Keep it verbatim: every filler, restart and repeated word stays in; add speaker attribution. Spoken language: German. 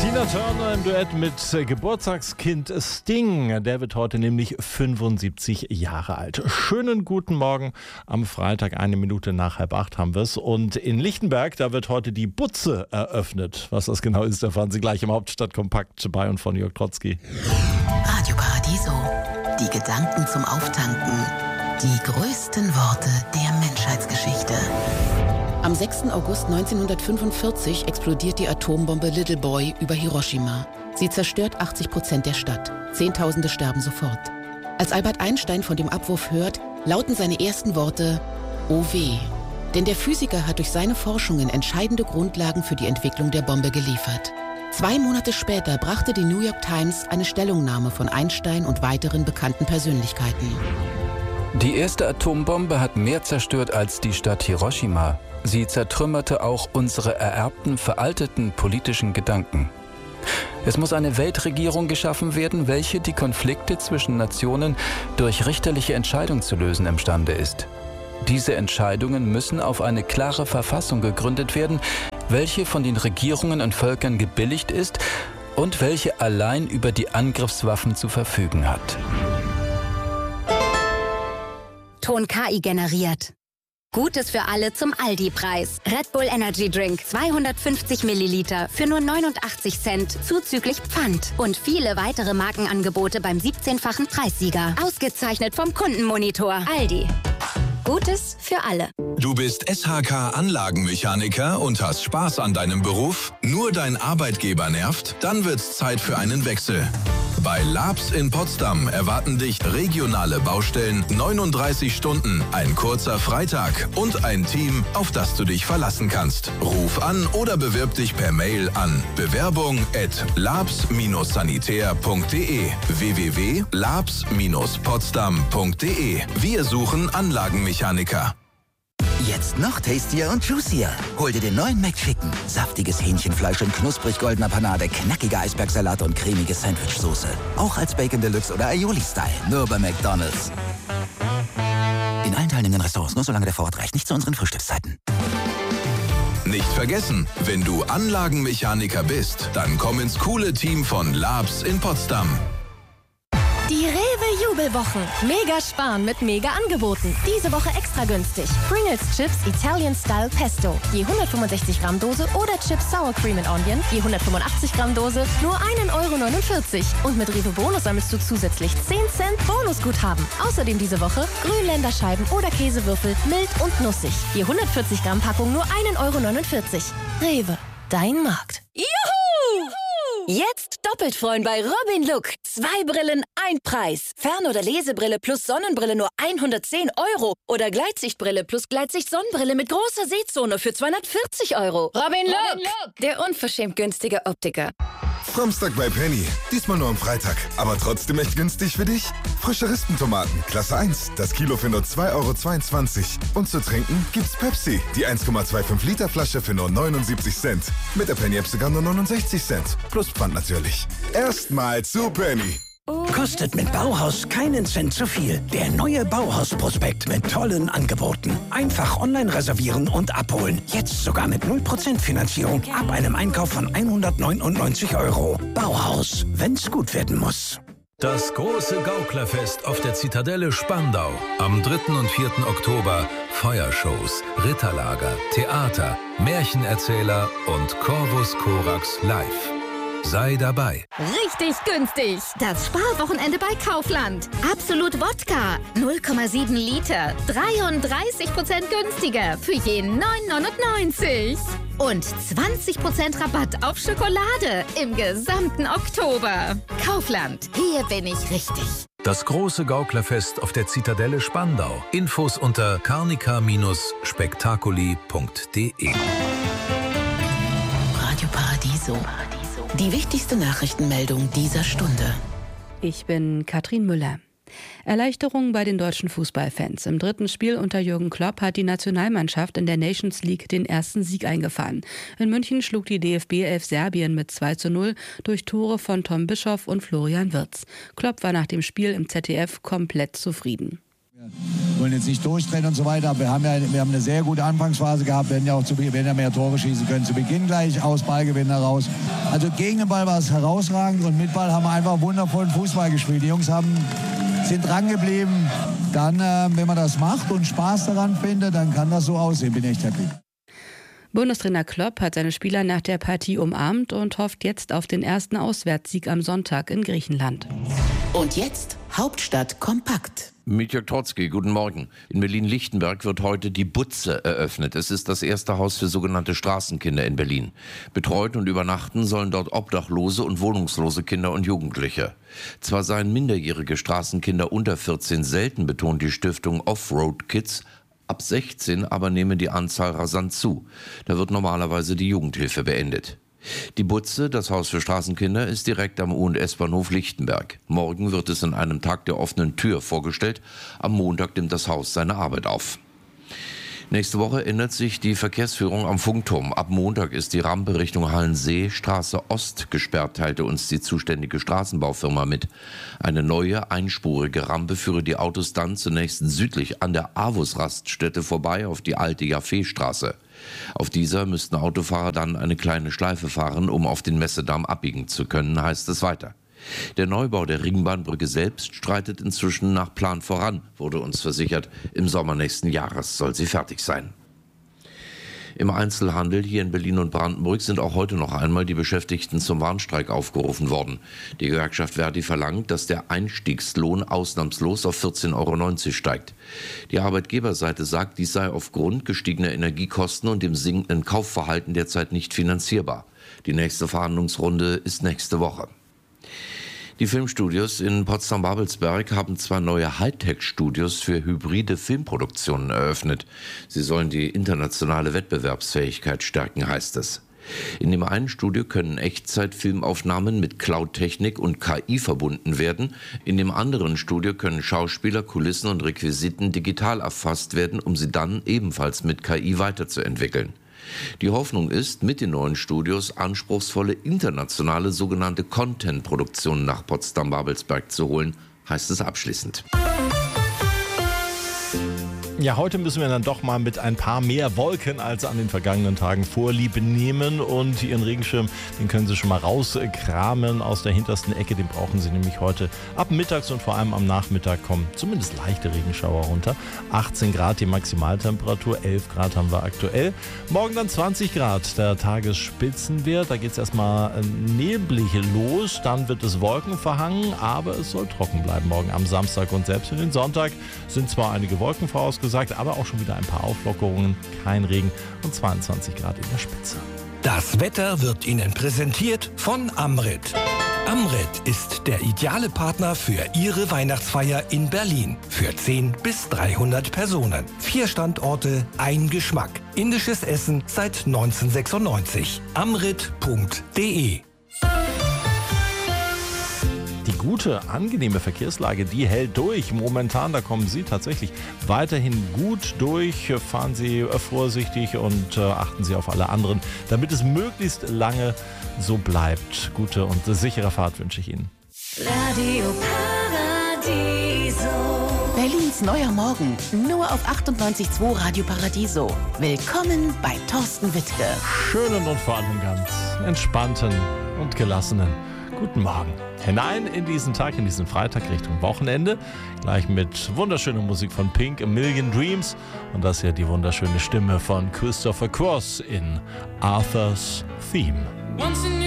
Speaker 1: Tina Turner im Duett mit Geburtstagskind Sting. Der wird heute nämlich fünfundsiebzig Jahre alt. Schönen guten Morgen. Am Freitag, eine Minute nach halb acht haben wir es. Und in Lichtenberg, da wird heute die Butze eröffnet. Was das genau ist, erfahren Sie gleich im Hauptstadtkompakt bei und von Jörg Trotzki.
Speaker 2: Radio Paradiso. Die Gedanken zum Auftanken. Die größten Worte der Menschheitsgeschichte. Am sechsten August neunzehnhundertfünfundvierzig explodiert die Atombombe Little Boy über Hiroshima. Sie zerstört achtzig Prozent der Stadt. Zehntausende sterben sofort. Als Albert Einstein von dem Abwurf hört, lauten seine ersten Worte: Oh weh. Denn der Physiker hat durch seine Forschungen entscheidende Grundlagen für die Entwicklung der Bombe geliefert. Zwei Monate später brachte die New York Times eine Stellungnahme von Einstein und weiteren bekannten Persönlichkeiten.
Speaker 3: Die erste Atombombe hat mehr zerstört als die Stadt Hiroshima. Sie zertrümmerte auch unsere ererbten, veralteten politischen Gedanken. Es muss eine Weltregierung geschaffen werden, welche die Konflikte zwischen Nationen durch richterliche Entscheidung zu lösen imstande ist. Diese Entscheidungen müssen auf eine klare Verfassung gegründet werden, welche von den Regierungen und Völkern gebilligt ist und welche allein über die Angriffswaffen zu verfügen hat.
Speaker 4: Ton K I generiert. Gutes für alle zum Aldi-Preis. Red Bull Energy Drink zweihundertfünfzig Milliliter für nur neunundachtzig Cent zuzüglich Pfand. Und viele weitere Markenangebote beim siebzehnfachen Preissieger. Ausgezeichnet vom Kundenmonitor. Aldi. Gutes für alle.
Speaker 5: Du bist S H K-Anlagenmechaniker und hast Spaß an deinem Beruf? Nur dein Arbeitgeber nervt? Dann wird's Zeit für einen Wechsel. Bei Labs in Potsdam erwarten dich regionale Baustellen, neununddreißig Stunden, ein kurzer Freitag und ein Team, auf das du dich verlassen kannst. Ruf an oder bewirb dich per Mail an bewerbung at labs sanitär punkt de w w w punkt labs potsdam punkt de. Wir suchen Anlagenmechaniker.
Speaker 6: Jetzt noch tastier und juicier. Hol dir den neuen McChicken. Saftiges Hähnchenfleisch in knusprig goldener Panade, knackiger Eisbergsalat und cremige Sandwichsoße. Auch als Bacon Deluxe oder Aioli-Style. Nur bei McDonald's. In allen teilnehmenden Restaurants, nur solange der Vorrat reicht. Nicht zu unseren Frühstückszeiten.
Speaker 5: Nicht vergessen, wenn du Anlagenmechaniker bist, dann komm ins coole Team von Labs in Potsdam.
Speaker 7: Die Rewe-Jubelwochen. Mega sparen mit Mega-Angeboten. Diese Woche extra günstig. Pringles Chips Italian Style Pesto. Je hundertfünfundsechzig Gramm Dose oder Chips Sour Cream and Onion. Je hundertfünfundachtzig Gramm Dose nur ein Euro neunundvierzig. Und mit Rewe Bonus sammelst du zusätzlich zehn Cent Bonusguthaben. Außerdem diese Woche Grünländerscheiben oder Käsewürfel mild und nussig. Je hundertvierzig Gramm Packung nur ein Euro neunundvierzig. Rewe, dein Markt.
Speaker 8: Juhu! Jetzt doppelt freuen bei Robin Look. Zwei Brillen, ein Preis. Fern- oder Lesebrille plus Sonnenbrille nur hundertzehn Euro. Oder Gleitsichtbrille plus Gleitsicht-Sonnenbrille mit großer Sehzone für zweihundertvierzig Euro. Robin Look, Robin Look, der unverschämt günstige Optiker.
Speaker 9: Samstag bei Penny. Diesmal nur am Freitag. Aber trotzdem echt günstig für dich. Frische Rispentomaten, Klasse eins. Das Kilo für nur zwei Euro zweiundzwanzig. Und zu trinken gibt's Pepsi. Die eins Komma fünfundzwanzig Liter Flasche für nur neunundsiebzig Cent. Mit der Penny-App sogar nur neunundsechzig Cent. Plus Pfand natürlich. Erstmal zu Penny.
Speaker 10: Kostet mit Bauhaus keinen Cent zu viel. Der neue Bauhaus-Prospekt mit tollen Angeboten. Einfach online reservieren und abholen. Jetzt sogar mit null Prozent Finanzierung ab einem Einkauf von hundertneunundneunzig Euro. Bauhaus, wenn's gut werden muss.
Speaker 11: Das große Gauklerfest auf der Zitadelle Spandau. Am dritten und vierten Oktober. Feuershows, Ritterlager, Theater, Märchenerzähler und Corvus Corax live. Sei dabei.
Speaker 4: Richtig günstig. Das Sparwochenende bei Kaufland. Absolut Wodka. null Komma sieben Liter. dreiunddreißig Prozent günstiger. Für jeden neun neunundneunzig. Und zwanzig Prozent Rabatt auf Schokolade im gesamten Oktober. Kaufland. Hier bin ich richtig.
Speaker 11: Das große Gauklerfest auf der Zitadelle Spandau. Infos unter carnica spektakuli punkt de.
Speaker 2: Radio Paradiso. Die wichtigste Nachrichtenmeldung dieser Stunde.
Speaker 12: Ich bin Katrin Müller. Erleichterung bei den deutschen Fußballfans. Im dritten Spiel unter Jürgen Klopp hat die Nationalmannschaft in der Nations League den ersten Sieg eingefahren. In München schlug die D F B elf Serbien mit zwei zu null durch Tore von Tom Bischoff und Florian Wirtz. Klopp war nach dem Spiel im Z D F komplett zufrieden.
Speaker 13: Ja. wollen jetzt nicht durchdrehen und so weiter. Aber wir haben ja wir haben eine sehr gute Anfangsphase gehabt. Wir werden ja auch zu, werden ja mehr Tore schießen können. Zu Beginn gleich aus Ballgewinn heraus. Also gegen den Ball war es herausragend und mit Ball haben wir einfach wundervollen Fußball gespielt. Die Jungs haben, sind dran geblieben. Dann, äh, wenn man das macht und Spaß daran findet, dann kann das so aussehen. Bin echt happy.
Speaker 12: Bundestrainer Klopp hat seine Spieler nach der Partie umarmt und hofft jetzt auf den ersten Auswärtssieg am Sonntag in Griechenland.
Speaker 2: Und jetzt Hauptstadt kompakt.
Speaker 14: Mitjörg Trotzki, guten Morgen. In Berlin-Lichtenberg wird heute die Butze eröffnet. Es ist das erste Haus für sogenannte Straßenkinder in Berlin. Betreut und übernachten sollen dort obdachlose und wohnungslose Kinder und Jugendliche. Zwar seien minderjährige Straßenkinder unter vierzehn selten, betont die Stiftung Offroad Kids. Ab sechzehn aber nehme die Anzahl rasant zu. Da wird normalerweise die Jugendhilfe beendet. Die Butze, das Haus für Straßenkinder, ist direkt am U- und S-Bahnhof Lichtenberg. Morgen wird es in einem Tag der offenen Tür vorgestellt. Am Montag nimmt das Haus seine Arbeit auf. Nächste Woche ändert sich die Verkehrsführung am Funkturm. Ab Montag ist die Rampe Richtung Hallensee, Straße Ost gesperrt, teilte uns die zuständige Straßenbaufirma mit. Eine neue, einspurige Rampe führe die Autos dann zunächst südlich an der Avus-Raststätte vorbei auf die alte Jaffe-Straße. Auf dieser müssten Autofahrer dann eine kleine Schleife fahren, um auf den Messedamm abbiegen zu können, heißt es weiter. Der Neubau der Ringbahnbrücke selbst streitet inzwischen nach Plan voran, wurde uns versichert. Im Sommer nächsten Jahres soll sie fertig sein. Im Einzelhandel hier in Berlin und Brandenburg sind auch heute noch einmal die Beschäftigten zum Warnstreik aufgerufen worden. Die Gewerkschaft Verdi verlangt, dass der Einstiegslohn ausnahmslos auf vierzehn Euro neunzig steigt. Die Arbeitgeberseite sagt, dies sei aufgrund gestiegener Energiekosten und dem sinkenden Kaufverhalten derzeit nicht finanzierbar. Die nächste Verhandlungsrunde ist nächste Woche. Die Filmstudios in Potsdam-Babelsberg haben zwei neue Hightech-Studios für hybride Filmproduktionen eröffnet. Sie sollen die internationale Wettbewerbsfähigkeit stärken, heißt es. In dem einen Studio können Echtzeitfilmaufnahmen mit Cloud-Technik und K I verbunden werden. In dem anderen Studio können Schauspieler, Kulissen und Requisiten digital erfasst werden, um sie dann ebenfalls mit K I weiterzuentwickeln. Die Hoffnung ist, mit den neuen Studios anspruchsvolle internationale sogenannte Content-Produktionen nach Potsdam-Babelsberg zu holen, heißt es abschließend.
Speaker 1: Ja, heute müssen wir dann doch mal mit ein paar mehr Wolken als an den vergangenen Tagen Vorliebe nehmen und Ihren Regenschirm, den können Sie schon mal rauskramen aus der hintersten Ecke, den brauchen Sie nämlich heute ab mittags und vor allem am Nachmittag kommen zumindest leichte Regenschauer runter. achtzehn Grad die Maximaltemperatur, elf Grad haben wir aktuell. Morgen dann zwanzig Grad, der Tagesspitzenwert, da geht es erstmal neblig los, dann wird es wolkenverhangen, aber es soll trocken bleiben morgen am Samstag und selbst für den Sonntag sind zwar einige Wolken vorausgesagt, aber auch schon wieder ein paar Auflockerungen, kein Regen und zweiundzwanzig Grad in der Spitze.
Speaker 10: Das Wetter wird Ihnen präsentiert von Amrit. Amrit ist der ideale Partner für Ihre Weihnachtsfeier in Berlin. Für zehn bis dreihundert Personen. Vier Standorte, ein Geschmack. Indisches Essen seit neunzehnhundertsechsundneunzig. amrit punkt de.
Speaker 1: Die gute, angenehme Verkehrslage, die hält durch. Momentan, da kommen Sie tatsächlich weiterhin gut durch. Fahren Sie vorsichtig und äh, achten Sie auf alle anderen, damit es möglichst lange so bleibt. Gute und sichere Fahrt wünsche ich Ihnen.
Speaker 2: Radio Paradiso. Berlins neuer Morgen, nur auf achtundneunzig Komma zwei Radio Paradiso. Willkommen bei Thorsten Wittke.
Speaker 1: Schönen und vor allem ganz entspannten und gelassenen guten Morgen. Hinein in diesen Tag, in diesen Freitag Richtung Wochenende. Gleich mit wunderschöner Musik von Pink, A Million Dreams. Und das hier die wunderschöne Stimme von Christopher Cross in Arthur's Theme.